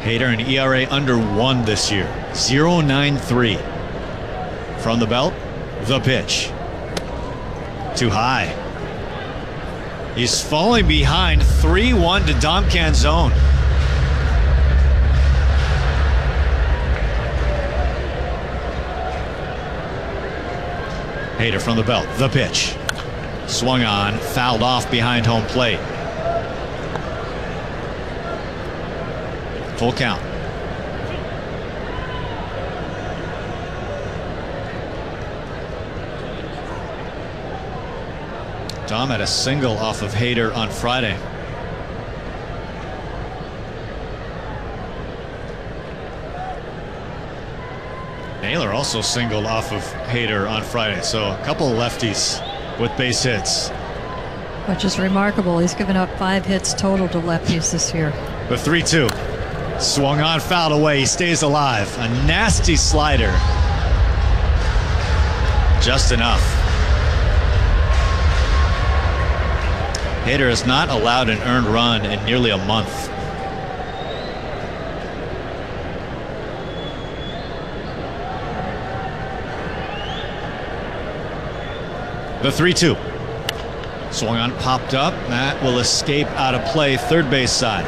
Hader an ERA under 1 this year. 0.93. From the belt, the pitch. Too high. He's falling behind 3-1 to Dom Canzone. Hader from the belt, the pitch. Swung on, fouled off behind home plate. Full count. Dom had a single off of Hader on Friday. Naylor also singled off of Hader on Friday, so a couple of lefties with base hits. Which is remarkable. He's given up 5 hits total to lefties this year. The 3-2. Swung on, fouled away. He stays alive. A nasty slider. Just enough. Hader has not allowed an earned run in nearly a month. The 3-2. Swung on, popped up. That will escape out of play, third base side.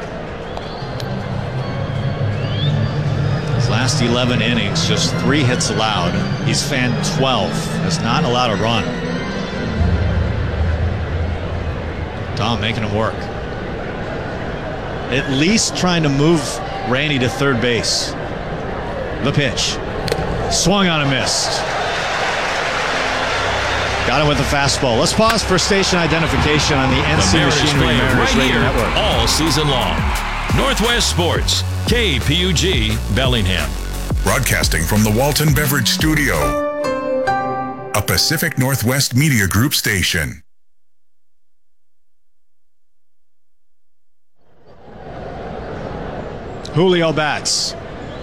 His last 11 innings, just 3 hits allowed. He's fanned 12, has not allowed a run. Dom making him work. At least trying to move Randy to third base. The pitch. Swung on and missed. Got him with the fastball. Let's pause for station identification on the NC Machinery Mariners Radio Network. All season long. Northwest Sports, KPUG, Bellingham. Broadcasting from the Walton Beverage Studio, a Pacific Northwest Media Group station. Julio bats.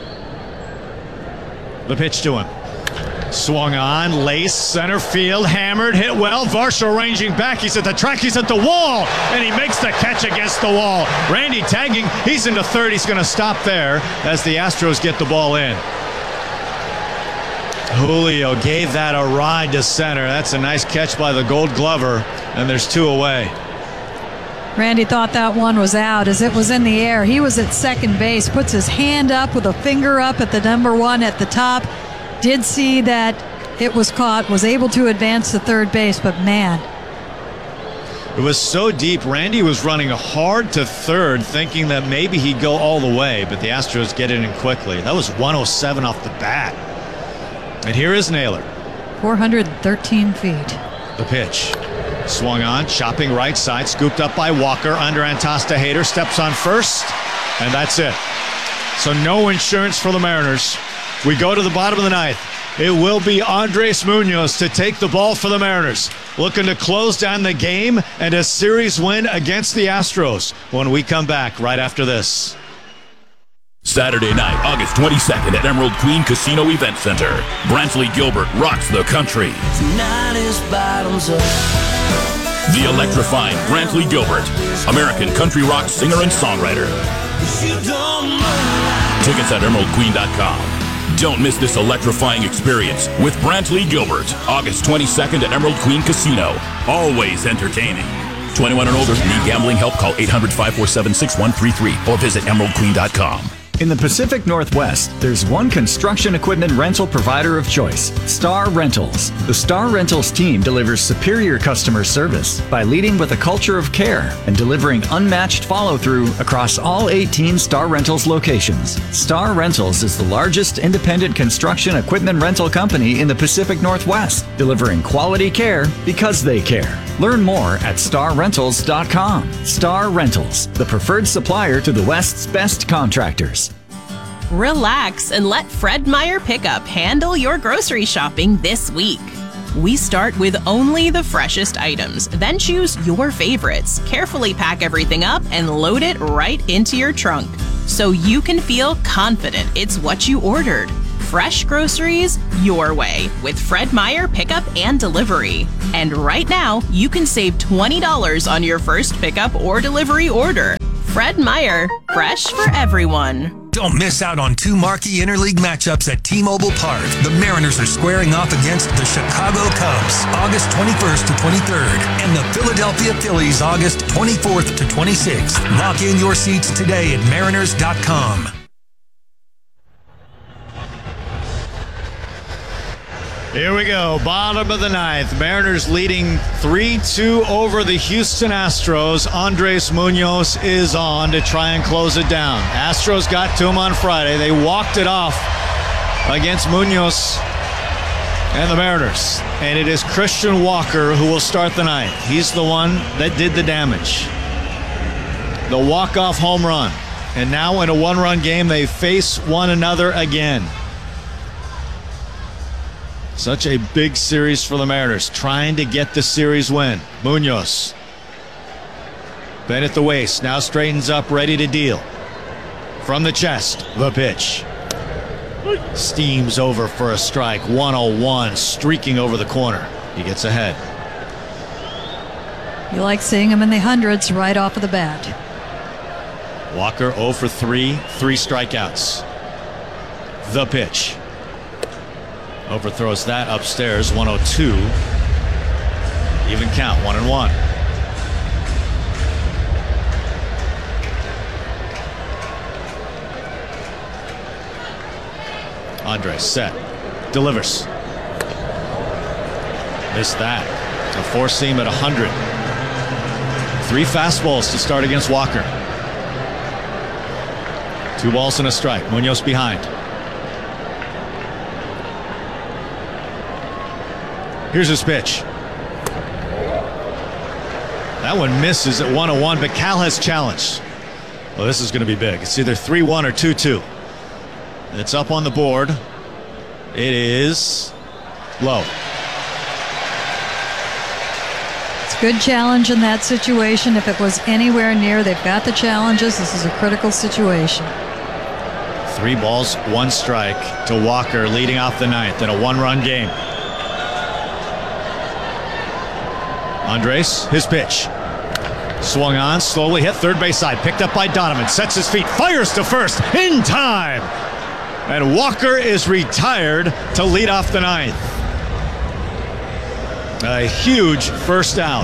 The pitch to him. Swung on, lace, center field, hammered, hit well. Varsho ranging back. He's at the track. He's at the wall. And he makes the catch against the wall. Randy tagging. He's into third. He's going to stop there as the Astros get the ball in. Julio gave that a ride to center. That's a nice catch by the Gold Glover. And there's 2 away. Randy thought that one was out as it was in the air. He was at second base, puts his hand up with a finger up at the number 1 at the top. Did see that it was caught, was able to advance to third base, but man. It was so deep. Randy was running hard to third, thinking that maybe he'd go all the way, but the Astros get it in quickly. That was 107 off the bat. And here is Naylor. 413 feet. The pitch. Swung on, chopping right side, scooped up by Walker, under Antasta. Hader steps on first, and that's it. So no insurance for the Mariners. We go to the bottom of the 9th. It will be Andres Munoz to take the ball for the Mariners, looking to close down the game and a series win against the Astros when we come back right after this. Saturday night, August 22nd at Emerald Queen Casino Event Center. Brantley Gilbert rocks the country. Tonight is bottoms up. The electrifying Brantley Gilbert, American country rock singer and songwriter. Tickets at emeraldqueen.com. Don't miss this electrifying experience with Brantley Gilbert, August 22nd at Emerald Queen Casino. Always entertaining. 21 and older. Need gambling help? Call 800-547-6133 or visit emeraldqueen.com. In the Pacific Northwest, there's one construction equipment rental provider of choice, Star Rentals. The Star Rentals team delivers superior customer service by leading with a culture of care and delivering unmatched follow-through across all 18 Star Rentals locations. Star Rentals is the largest independent construction equipment rental company in the Pacific Northwest, delivering quality care because they care. Learn more at starrentals.com. Star Rentals, the preferred supplier to the West's best contractors. Relax and let Fred Meyer Pickup handle your grocery shopping this week. We start with only the freshest items, then choose your favorites, carefully pack everything up, and load it right into your trunk so you can feel confident it's what you ordered. Fresh groceries your way with Fred Meyer Pickup and Delivery. And right now, you can save $20 on your first pickup or delivery order. Fred Meyer, fresh for everyone. Don't miss out on 2 marquee interleague matchups at T-Mobile Park. The Mariners are squaring off against the Chicago Cubs August 21st to 23rd and the Philadelphia Phillies August 24th to 26th. Lock in your seats today at mariners.com. Here we go, bottom of the ninth. Mariners leading 3-2 over the Houston Astros. Andres Munoz is on to try and close it down. Astros got to him on Friday. They walked it off against Munoz and the Mariners. And it is Christian Walker who will start the ninth. He's the one that did the damage. The walk-off home run. And now in a one-run game, they face one another again. Such a big series for the Mariners, trying to get the series win. Munoz. Bent at the waist, now straightens up, ready to deal. From the chest, the pitch. Steams over for a strike. 101, streaking over the corner. He gets ahead. You like seeing him in the hundreds right off of the bat. Walker 0 for 3, 3 strikeouts. The pitch. Overthrows that upstairs, 102. Even count, 1-1. Andres set, delivers. Missed that. A 4-seam at 100. 3 fastballs to start against Walker. 2 balls and a strike. Munoz behind. Here's his pitch. That one misses at 101, but Cal has challenged. Well, this is going to be big. It's either 3-1 or 2-2. It's up on the board. It is low. It's a good challenge in that situation. If it was anywhere near, they've got the challenges. This is a critical situation. 3 balls, 1 strike to Walker, leading off the ninth in a 1-run game. Andres, his pitch. Swung on, slowly hit third base side. Picked up by Donovan. Sets his feet, fires to first in time. And Walker is retired to lead off the ninth. A huge first out.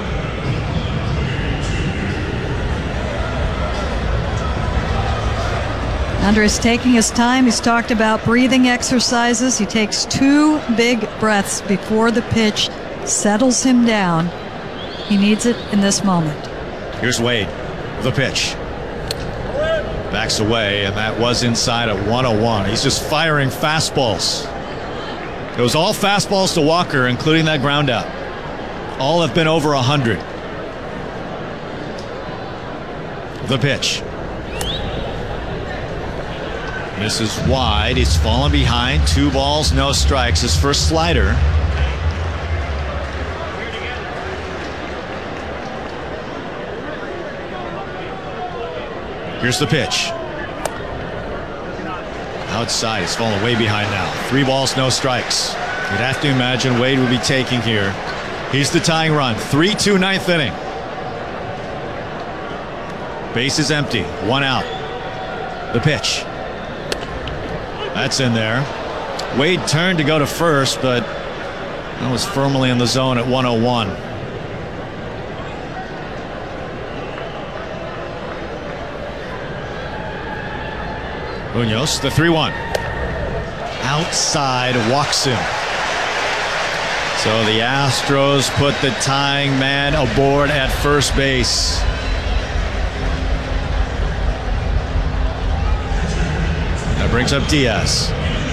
Andres taking his time. He's talked about breathing exercises. He takes 2 big breaths before the pitch. Settles him down. He needs it in this moment. Here's Wade, the pitch. Backs away, and that was inside at 101. He's just firing fastballs. It was all fastballs to Walker, including that ground out. All have been over 100. The pitch. Misses wide. He's fallen behind. 2 balls, no strikes. His first slider. Here's the pitch. Outside, he's fallen way behind now. 3 balls, no strikes. You'd have to imagine Wade would be taking here. He's the tying run. 3-2 ninth inning. Base is empty. 1 out. The pitch. That's in there. Wade turned to go to first, but that was firmly in the zone at 101. Munoz, the 3-1. Outside, walks him. So the Astros put the tying man aboard at first base. That brings up Diaz.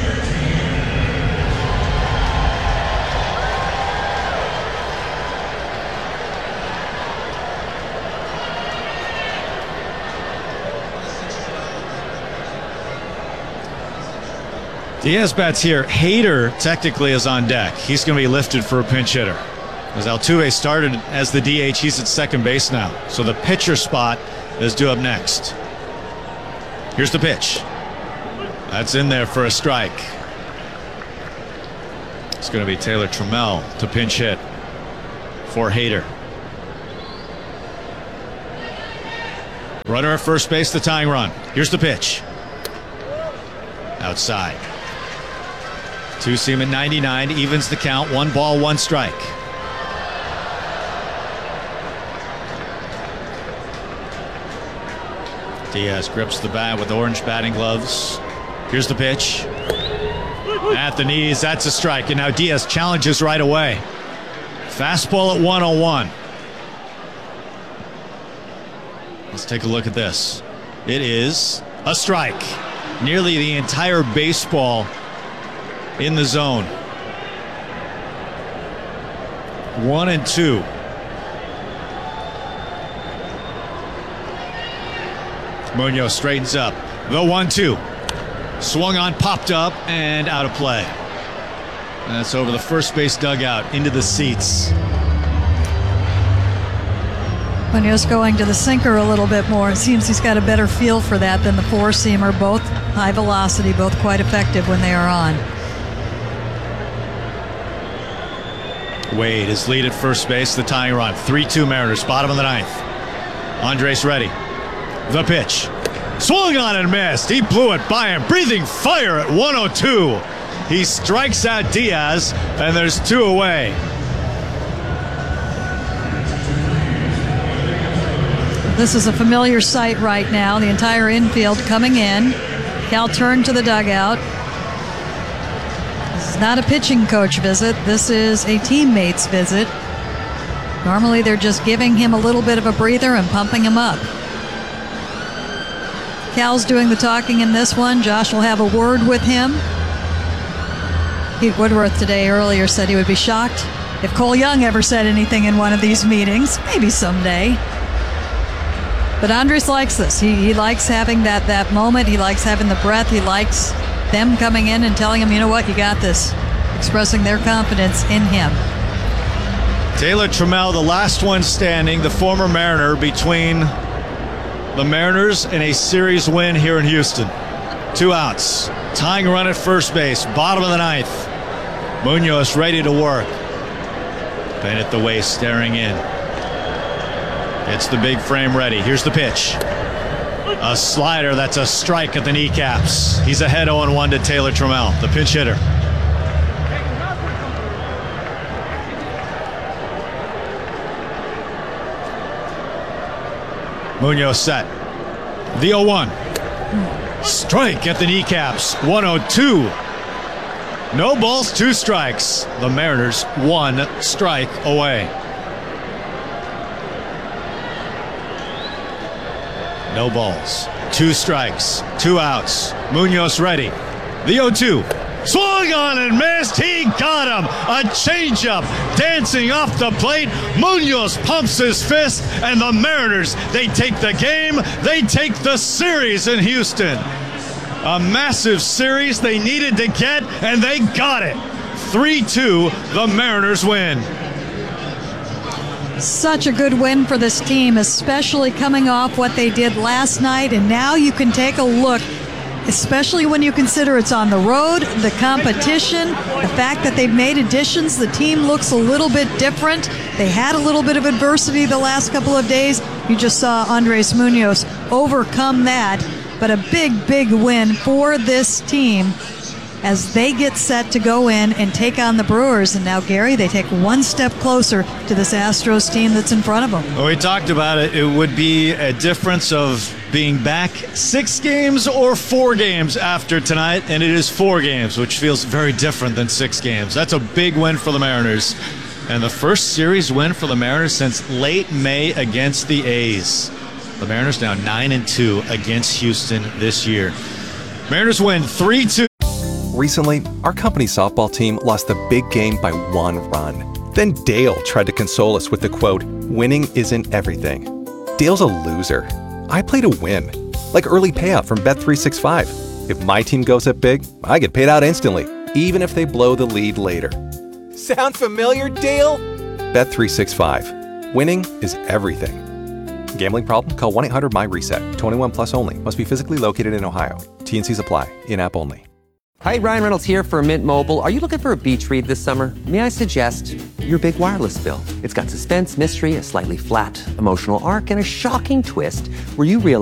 Diaz bats here. Hader technically is on deck. He's going to be lifted for a pinch hitter. As Altuve started as the DH, he's at second base now. So the pitcher spot is due up next. Here's the pitch. That's in there for a strike. It's going to be Taylor Trammell to pinch hit for Hader. Runner at first base, the tying run. Here's the pitch. Outside. Two-seam at 99, evens the count. 1 ball, 1 strike. Diaz grips the bat with orange batting gloves. Here's the pitch. At the knees, that's a strike. And now Diaz challenges right away. Fastball at 101. Let's take a look at this. It is a strike. Nearly the entire baseball in the zone. 1-2. Munoz straightens up. The 1-2. Swung on, popped up, and out of play. That's over the first base dugout, into the seats. Munoz going to the sinker a little bit more. It seems he's got a better feel for that than the four-seamer. Both high velocity, both quite effective when they are on. Wade is lead at first base, the tying run. 3-2 Mariners, bottom of the 9th. Andres ready. The pitch. Swung on and missed. He blew it by him. Breathing fire at 102. He strikes out Diaz, and there's 2 away. This is a familiar sight right now. The entire infield coming in. Cal turned to the dugout. This is not a pitching coach visit. This is a teammate's visit. Normally they're just giving him a little bit of a breather and pumping him up. Cal's doing the talking in this one. Josh will have a word with him. Pete Woodworth today earlier said he would be shocked if Cole Young ever said anything in one of these meetings. Maybe someday. But Andres likes this. He likes having that moment. He likes having the breath. He likes them coming in and telling him, you know what, you got this. Expressing their confidence in him. Taylor Trammell, the last one standing, the former Mariner, between the Mariners and a series win here in Houston. 2 outs. Tying run at first base. Bottom of the 9th. Munoz ready to work. Bennett the way staring in. It's the big frame ready. Here's the pitch. A slider that's a strike at the kneecaps. He's ahead 0-1 to Taylor Trammell, the pinch hitter. Munoz set. The 0-1. Strike at the kneecaps. 1-2. No balls, 2 strikes. The Mariners 1 strike away. No balls, 2 strikes, 2 outs. Munoz ready. The 0-2. Swung on and missed. He got him. A changeup dancing off the plate. Munoz pumps his fist, and the Mariners, they take the game. They take the series in Houston. A massive series they needed to get, and they got it. 3-2, the Mariners win. Such a good win for this team, especially coming off what they did last night. And now you can take a look, especially when you consider it's on the road, the competition, the fact that they've made additions. The team looks a little bit different. They had a little bit of adversity the last couple of days. You just saw Andres Munoz overcome that. But a big, big win for this team as they get set to go in and take on the Brewers. And now, Gary, they take one step closer to this Astros team that's in front of them. Well, we talked about it. It would be a difference of being back 6 games or 4 games after tonight, and it is 4 games, which feels very different than 6 games. That's a big win for the Mariners. And the first series win for the Mariners since late May against the A's. The Mariners now 9-2 against Houston this year. Mariners win 3-2. Recently, our company's softball team lost the big game by 1 run. Then Dale tried to console us with the quote, "Winning isn't everything." Dale's a loser. I play to win. Like early payout from Bet365. If my team goes up big, I get paid out instantly, even if they blow the lead later. Sound familiar, Dale? Bet365. Winning is everything. Gambling problem? Call 1-800-MY-RESET. 21 plus only. Must be physically located in Ohio. T&Cs apply. In-app only. Hi, Ryan Reynolds here for Mint Mobile. Are you looking for a beach read this summer? May I suggest your big wireless bill? It's got suspense, mystery, a slightly flat, emotional arc, and a shocking twist where you realize